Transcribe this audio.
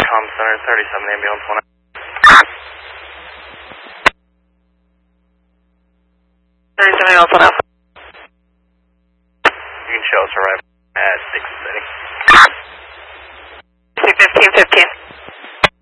Comm Center, 37 ambulance 1. You can show us arrival.